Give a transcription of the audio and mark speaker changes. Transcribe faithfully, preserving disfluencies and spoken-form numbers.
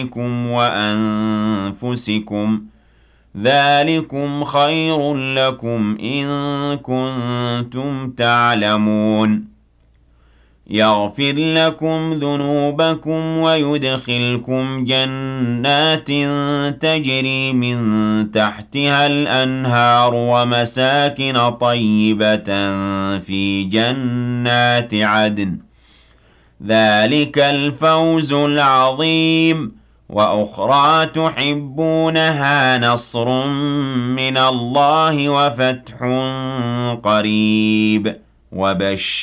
Speaker 1: وأنفسكم ذلكم خير لكم إن كنتم تعلمون يغفر لكم ذنوبكم ويدخلكم جنات تجري من تحتها الأنهار ومساكن طيبة في جنات عدن ذلك الفوز العظيم وأخرى تحبونها نصر من الله وفتح قريب وبشر